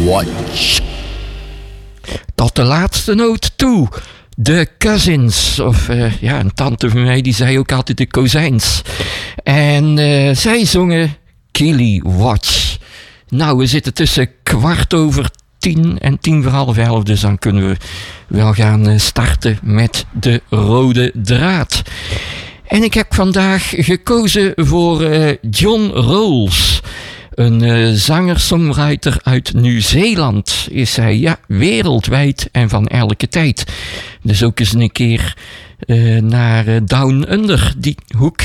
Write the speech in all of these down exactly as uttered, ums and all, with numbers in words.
Watch. Tot de laatste noot toe. De Cousins, of uh, ja, een tante van mij die zei ook altijd de kozijns. En uh, zij zongen Killy Watch. Nou, we zitten tussen kwart over tien en tien voor half elf, dus dan kunnen we wel gaan starten met de rode draad. En ik heb vandaag gekozen voor uh, John Rawls. Een uh, zanger-songwriter uit Nieuw-Zeeland is hij, ja, wereldwijd en van elke tijd. Dus ook eens een keer uh, naar uh, Down Under, die hoek.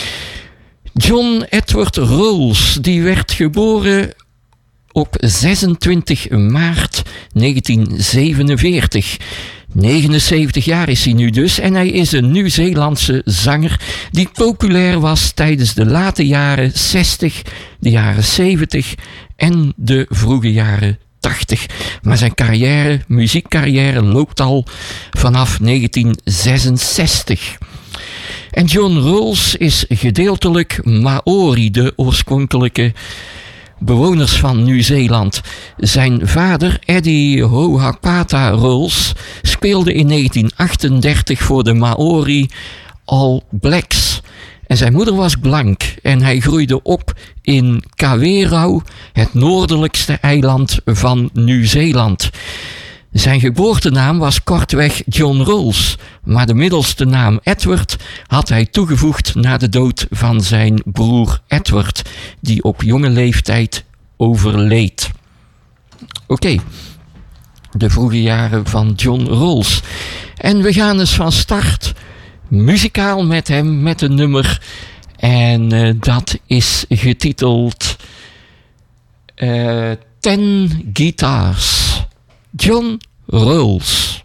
John Edward Rawls, die werd geboren op zesentwintig maart negentien zevenenveertig. negenenzeventig jaar is hij nu dus en hij is een Nieuw-Zeelandse zanger die populair was tijdens de late jaren zestig, de jaren zeventig en de vroege jaren tachtig. Maar zijn carrière, muziekcarrière loopt al vanaf negentien zesenzestig. En John Rawls is gedeeltelijk Maori, de oorspronkelijke bewoners van Nieuw-Zeeland. Zijn vader, Eddie Hohapata Rawls, speelde in negentien achtendertig voor de Maori All Blacks. En zijn moeder was blank en hij groeide op in Kawerau, het noordelijkste eiland van Nieuw-Zeeland. Zijn geboortenaam was kortweg John Rawls, maar de middelste naam Edward had hij toegevoegd na de dood van zijn broer Edward, die op jonge leeftijd overleed. Oké, okay. De vroege jaren van John Rawls. En we gaan eens van start muzikaal met hem, met een nummer. En uh, dat is getiteld uh, Ten Guitars. John Rawls.